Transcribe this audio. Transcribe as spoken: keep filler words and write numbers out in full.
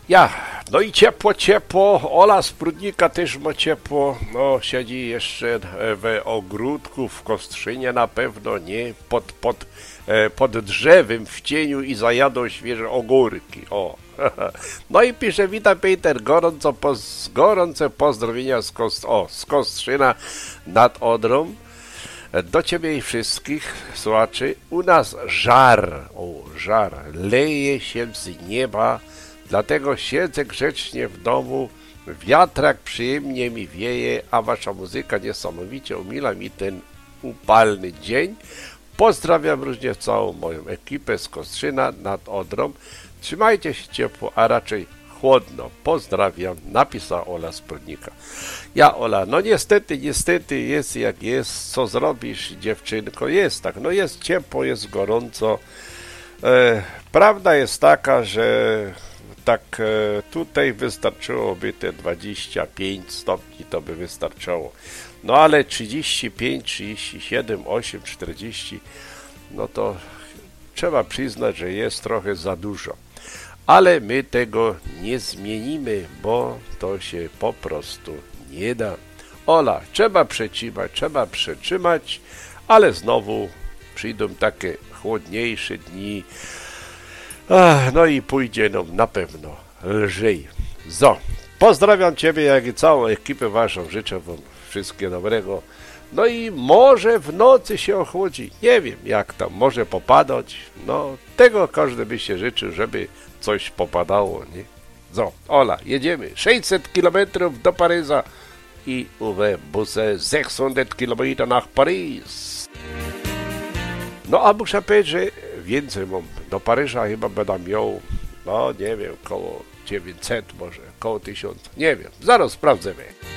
Ja, no i ciepło, ciepło, Ola z Prudnika też ma ciepło, no siedzi jeszcze w ogródku, w Kostrzynie na pewno, nie, pod, pod, pod drzewem w cieniu i zajadą świeże ogórki, o. No i pisze, witam Peter, gorąco, poz, gorące pozdrowienia z, Kost, o, z Kostrzyna nad Odrą. Do ciebie i wszystkich słuchaczy, u nas żar, o żar, leje się z nieba, dlatego siedzę grzecznie w domu, wiatrak przyjemnie mi wieje, a wasza muzyka niesamowicie umila mi ten upalny dzień. Pozdrawiam również całą moją ekipę z Kostrzyna nad Odrą. Trzymajcie się ciepło, a raczej chłodno. Pozdrawiam, napisała Ola z Prudnika. Ja, Ola, no niestety, niestety jest jak jest. Co zrobisz, dziewczynko? Jest tak, no jest ciepło, jest gorąco. E, prawda jest taka, że tak e, tutaj wystarczyłoby te dwadzieścia pięć stopni, to by wystarczało. No ale trzydzieści pięć, trzydzieści siedem, osiem, czterdzieści, no to trzeba przyznać, że jest trochę za dużo. Ale my tego nie zmienimy, bo to się po prostu nie da. Ola, trzeba przetrzymać, trzeba przetrzymać, ale znowu przyjdą takie chłodniejsze dni. Ach, no i pójdzie nam na pewno lżej. Zo, pozdrawiam ciebie, jak i całą ekipę waszą. Życzę wam wszystkiego dobrego. No i może w nocy się ochłodzi. Nie wiem jak tam, może popadać. No, tego każdy by się życzył, żeby coś popadało, nie? So, Ola, jedziemy. sześćset kilometrów do Paryża i uwe busy sechshundert kilometrów nach Paris. No, a muszę powiedzieć, że więcej mam. Do Paryża chyba będę miał, no nie wiem, koło dziewięćset może, koło tysiąc. Nie wiem, zaraz sprawdzimy.